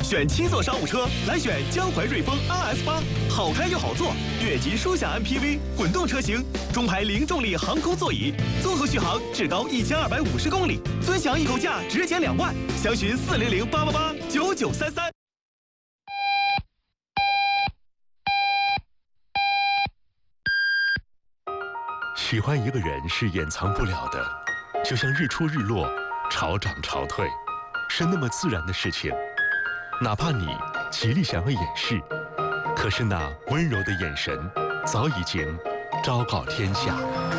选七座商务车，来选江淮瑞风 RS8，好开又好坐，越级舒享 MPV 混动车型，中排零重力航空座椅，综合续航至高1250公里，尊享易购价直减2万，详询400-888-9933。 喜欢一个人是掩藏不了的，就像日出日落，潮涨潮退，是那么自然的事情。哪怕你极力想要掩饰，可是那温柔的眼神早已经昭告天下。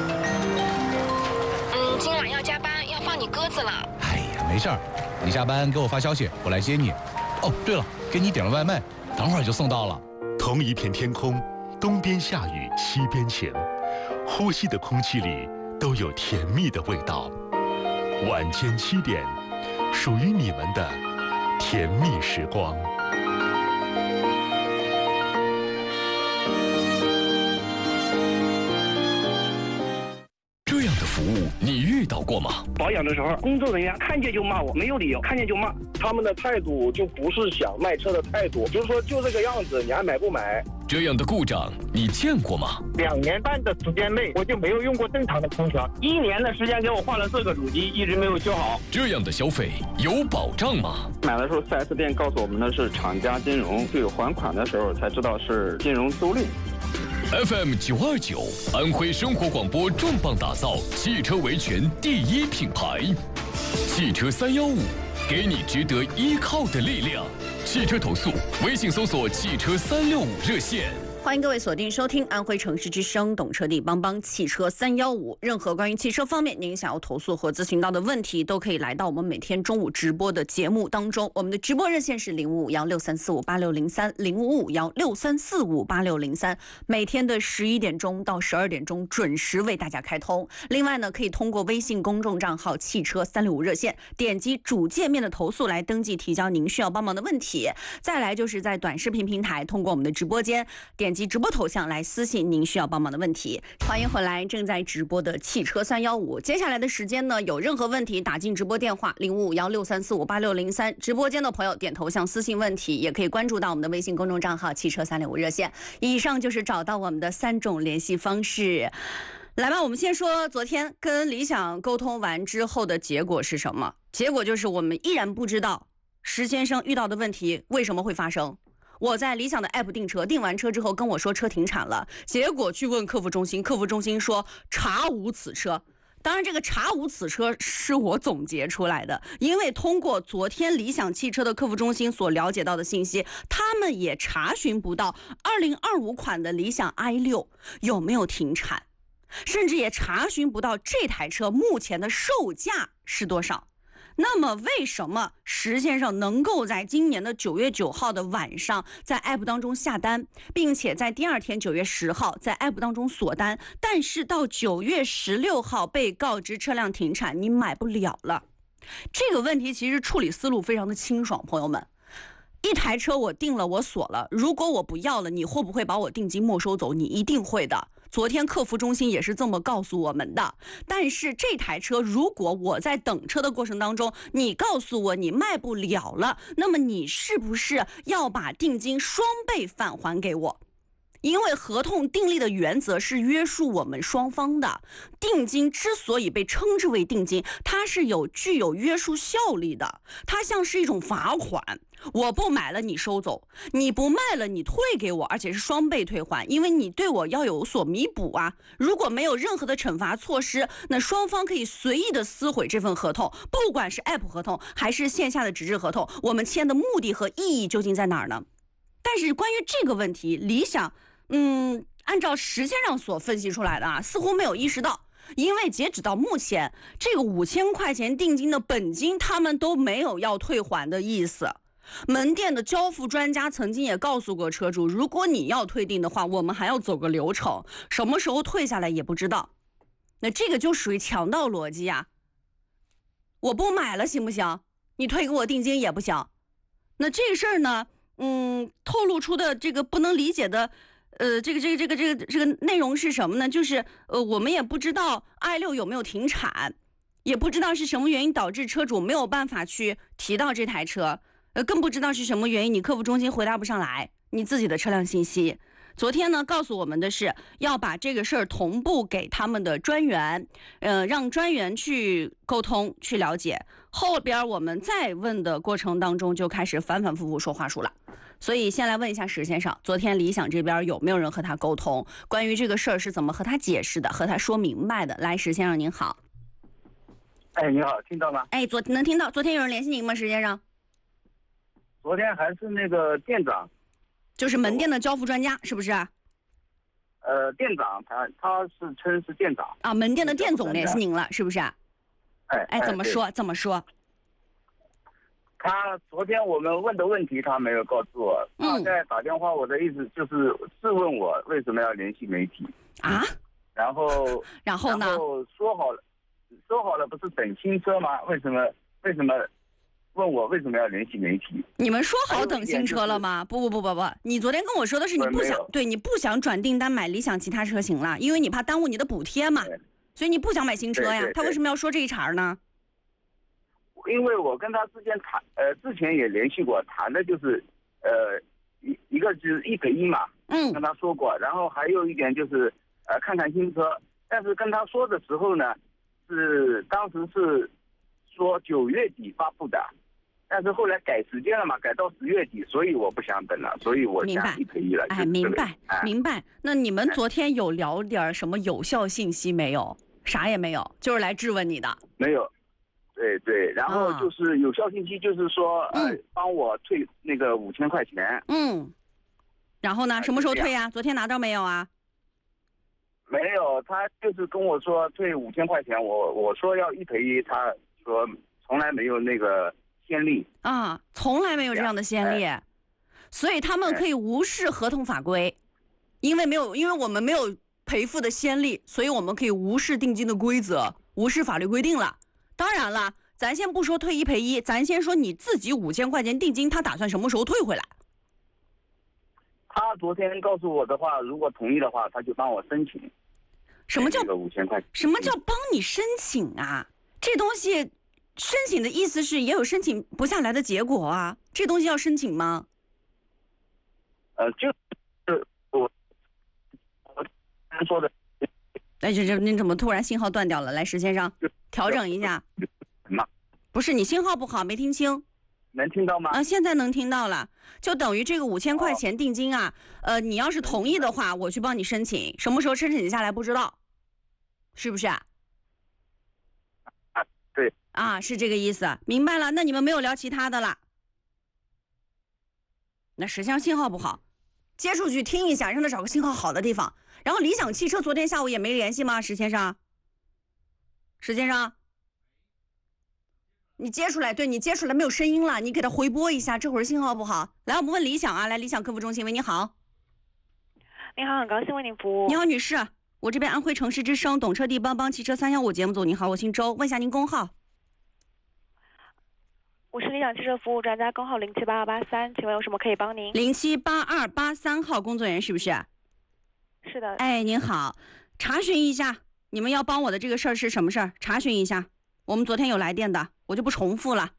今晚要加班，要放你鸽子了。 哎呀，没事儿，你下班给我发消息，我来接你。哦，对了，给你点了外卖，等会儿就送到了。 同一片天空，东边下雨西边晴，呼吸的空气里都有甜蜜的味道。晚间7点，属于你们的甜蜜时光。 这样的服务你遇到过吗？ 保养的时候，工作人员看见就骂我，没有理由，看见就骂。 他们的态度就不是想卖车的态度，就是说就这个样子，你还买不买？ 这样的故障你见过吗 ？2年半的时间内，我就没有用过正常的空调。1年的时间给我换了4个主机，一直没有修好。 这样的消费有保障吗？ 买的时候 4S 店告诉我们的是厂家金融，对还款的时候才知道是金融租赁。 FM 929，安徽生活广播重磅打造汽车维权第1品牌，汽车315，给你值得依靠的力量。汽车投诉，微信搜索汽车365热线。 欢迎各位锁定收听安徽城市之声懂车帝帮帮汽车315。任何关于汽车方面您想要投诉和咨询到的问题，都可以来到我们每天中午直播的节目当中。我们的直播热线是055163458603，055163458603，每天的11点钟到12点钟准时为大家开通。另外呢，可以通过微信公众账号汽车365热线，点击主界面的投诉来登记提交您需要帮忙的问题。再来就是在短视频平台，通过我们的直播间点击直播头像来私信您需要帮忙的问题。欢迎回来，正在直播的汽车315。接下来的时间呢，有任何问题打进直播电话055163458603，直播间的朋友点头像私信问题，也可以关注到我们的微信公众账号汽车365热线。以上就是找到我们的3种联系方式。来吧，我们先说昨天跟理想沟通完之后的结果是什么？结果就是我们依然不知道石先生遇到的问题为什么会发生。我在理想的 app 订车，订完车之后跟我说车停产了，结果去问客服中心，客服中心说查无此车。当然这个查无此车是我总结出来的，因为通过昨天理想汽车的客服中心所了解到的信息，他们也查询不到2025款的理想 i6 有没有停产，甚至也查询不到这台车目前的售价是多少。那么为什么石先生能够在今年的9月9号的晚上在 app 当中下单，并且在第2天9月10号在 app 当中锁单，但是到9月16号被告知车辆停产，你买不了了？这个问题其实处理思路非常的清爽，朋友们。一台车我定了，我锁了，如果我不要了，你会不会把我定金没收走？你一定会的。昨天客服中心也是这么告诉我们的。但是这台车如果我在等车的过程当中，你告诉我你卖不了了，那么你是不是要把定金双倍返还给我？因为合同订立的原则是约束我们双方的，定金之所以被称之为定金，它是具有约束效力的，它像是一种罚款。我不买了你收走，你不卖了你退给我，而且是双倍退还，因为你对我要有所弥补啊。如果没有任何的惩罚措施，那双方可以随意的撕毁这份合同，不管是 app 合同还是线下的纸质合同，我们签的目的和意义究竟在哪儿呢？但是关于这个问题，理想按照石先生所分析出来的啊，似乎没有意识到，因为截止到目前，这个5000块钱定金的本金他们都没有要退还的意思。门店的交付专家曾经也告诉过车主，如果你要退订的话，我们还要走个流程，什么时候退下来也不知道。那这个就属于强盗逻辑啊，我不买了行不行？你退给我定金也不行。那这个事儿呢，透露出的这个不能理解的这个内容是什么呢？就是我们也不知道 i6 有没有停产，也不知道是什么原因导致车主没有办法去提到这台车。 更不知道是什么原因，你客服中心回答不上来你自己的车辆信息。昨天呢，告诉我们的是要把这个事儿同步给他们的专员，让专员去沟通去了解。后边我们再问的过程当中，就开始反反复复说话术了。所以先来问一下史先生，昨天理想这边有没有人和他沟通，关于这个事儿是怎么和他解释的，和他说明白的？来，史先生您好。 哎，你好，听到吗？ 哎，能听到。昨天有人联系您吗，史先生？ 昨天还是那个店长， 就是门店的交付专家，是不是？ 店长他是称是店长啊，门店的店总联系您了，是不是？哎，怎么说？怎么说？ 他昨天我们问的问题他没有告诉我，他在打电话，我的意思就是质问我为什么要联系媒体啊？ 然后呢？ 然后说好了不是等新车吗？为什么问我为什么要联系媒体？ 你们说好等新车了吗？不，你昨天跟我说的是你不想，对，你不想转订单买理想其他车型了，因为你怕耽误你的补贴嘛，所以你不想买新车呀。他为什么要说这一茬呢？ 因为我跟他之前也联系过，谈的就是一个就是1赔1嘛，跟他说过，然后还有一点就是看看新车，但是跟他说的时候呢，当时是说9月底发布的。但是后来改时间了嘛，改到10月底，所以我不想等了，所以我想1赔1了。 哎，明白。那你们昨天有聊点什么有效信息没有？啥也没有，就是来质问你的。 没有，对，然后就是有效信息，就是说帮我退那个5000块钱。 然后呢？什么时候退呀？昨天拿到没有啊？ 没有，他就是跟我说退5000块钱，我说要1赔1，他说从来没有那个先例啊，从来没有这样的先例，所以他们可以无视合同法规，因为我们没有赔付的先例，所以我们可以无视定金的规则，无视法律规定了。当然了，咱先不说退1赔1，咱先说你自己5000块钱定金，他打算什么时候退回来？ 他昨天告诉我的话，如果同意的话，他就帮我申请。 什么叫 5000块钱？ 什么叫帮你申请啊？这东西。申请的意思是也有申请不下来的结果啊，这东西要申请吗？ 就是我说的。 哎，你怎么突然信号断掉了？来，石先生，调整一下。不是你信号不好，没听清。 能听到吗？ 现在能听到了。就等于这个5000块钱定金啊，你要是同意的话，我去帮你申请，什么时候申请下来不知道，是不是？ 对。 是这个意思，明白了。那你们没有聊其他的了？那石先生信号不好，接出去听一下，让他找个信号好的地方。然后理想汽车昨天下午也没联系吗？石先生，你接出来，对，你接出来没有声音了，你给他回拨一下，这会儿信号不好。来，我们问理想啊，来，理想客服中心，喂，你好。 你好，很高兴为您服务。 你好，女士，我这边安徽城市之声懂车帝帮帮汽车315节目组，你好，我姓周，问一下您工号。 我是理想汽车服务专家，工号078283，请问有什么可以帮您 ？078283号工作人员是不是？ 是的。 哎，您好，查询一下，你们要帮我的这个事儿是什么事儿？查询一下，我们昨天有来电的，我就不重复了。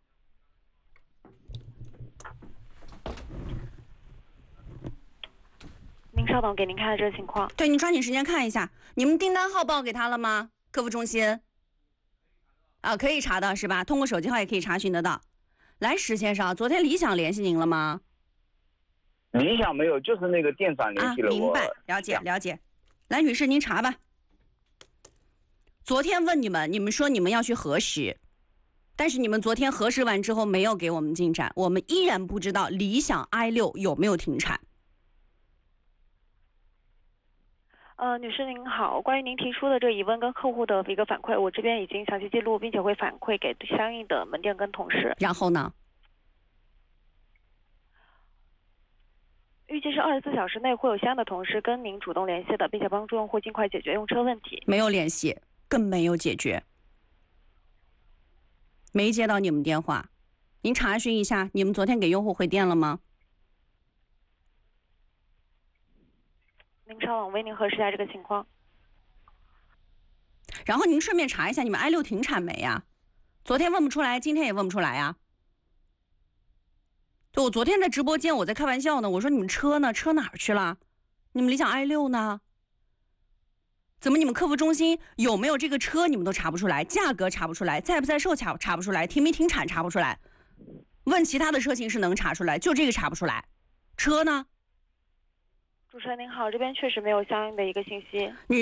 您稍等，给您看看这个情况。 对，你抓紧时间看一下，你们订单号报给他了吗？客服中心。可以查到是吧？通过手机号也可以查询得到。来，石先生，昨天理想联系您了吗？ 理想没有，就是那个店长联系了我。 明白，了解。来，女士您查吧。昨天问你们说你们要去核实，但是你们昨天核实完之后没有给我们进展，我们依然不知道理想 i6 有没有停产。 女士您好，关于您提出的这个疑问跟客户的一个反馈，我这边已经详细记录，并且会反馈给相应的门店跟同事。 然后呢？ 预计是24小时内会有相应的同事跟您主动联系的，并且帮助用户尽快解决用车问题。 没有联系，更没有解决，没接到你们电话。您查询一下，你们昨天给用户回电了吗？ 您稍等，为您核实一下这个情况。 然后您顺便查一下，你们 i6 停产没呀？昨天问不出来，今天也问不出来呀。 我昨天在直播间我在开玩笑呢，我说你们车呢？车哪儿去了？你们理想 i6呢？怎么你们客服中心有没有这个车你们都查不出来，价格查不出来，在不在售查不出来，停没停产查不出来，问其他的车型是能查出来，就这个查不出来，车呢？ 主持人您好，这边确实没有相应的一个信息。